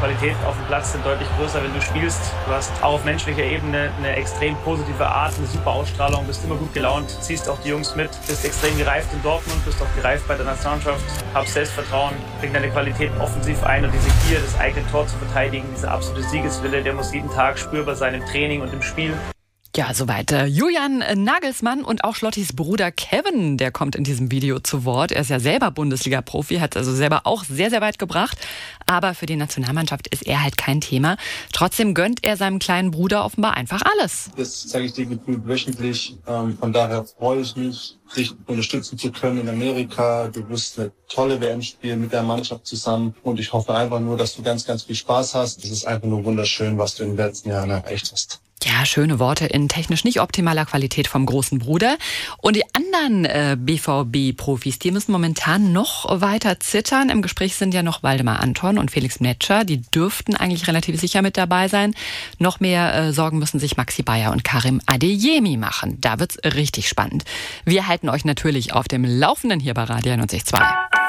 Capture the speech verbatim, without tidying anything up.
Qualität auf dem Platz sind deutlich größer, wenn du spielst. Du hast auch auf menschlicher Ebene eine extrem positive Art, eine super Ausstrahlung, bist immer gut gelaunt, ziehst auch die Jungs mit, bist extrem gereift in Dortmund, bist auch gereift bei der Nationalmannschaft, hab Selbstvertrauen, bring deine Qualitäten offensiv ein und diese Gier, das eigene Tor zu verteidigen, dieser absolute Siegeswille, der muss jeden Tag spürbar sein im Training und im Spiel. Ja, soweit äh, Julian Nagelsmann und auch Schlottis Bruder Kevin, der kommt in diesem Video zu Wort. Er ist ja selber Bundesliga-Profi, hat also selber auch sehr, sehr weit gebracht. Aber für die Nationalmannschaft ist er halt kein Thema. Trotzdem gönnt er seinem kleinen Bruder offenbar einfach alles. Das zeige ich dir gefühlt wöchentlich. Ähm, von daher freue ich mich, dich unterstützen zu können in Amerika. Du wirst eine tolle W M spielen mit der Mannschaft zusammen. Und ich hoffe einfach nur, dass du ganz, ganz viel Spaß hast. Es ist einfach nur wunderschön, was du in den letzten Jahren erreicht hast. Ja, schöne Worte in technisch nicht optimaler Qualität vom großen Bruder. Und die anderen äh, B V B-Profis, die müssen momentan noch weiter zittern. Im Gespräch sind ja noch Waldemar Anton und Felix Metscher. Die dürften eigentlich relativ sicher mit dabei sein. Noch mehr äh, Sorgen müssen sich Maxi Bayer und Karim Adeyemi machen. Da wird's richtig spannend. Wir halten euch natürlich auf dem Laufenden hier bei Radio einundneunzig Komma zwei.